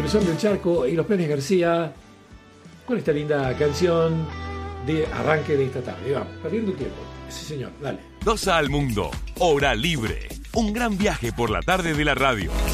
Son del Charco y los Planes García con esta linda canción de arranque de esta tarde. Vamos, perdiendo tiempo. Sí, señor, dale. Dosa al mundo, hora libre. Un gran viaje por la tarde de la radio.